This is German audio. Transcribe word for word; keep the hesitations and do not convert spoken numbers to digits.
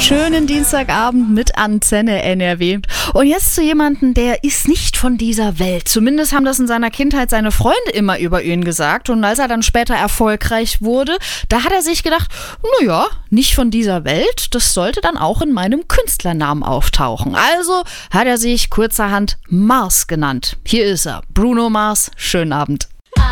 schönen Dienstagabend mit Antenne N R W. Und jetzt zu jemandem, der ist nicht von dieser Welt. Zumindest haben das in seiner Kindheit seine Freunde immer über ihn gesagt. Und als er dann später erfolgreich wurde, da hat er sich gedacht, naja, nicht von dieser Welt, das sollte dann auch in meinem Künstlernamen auftauchen. Also hat er sich kurzerhand Mars genannt. Hier ist er, Bruno Mars. Schönen Abend.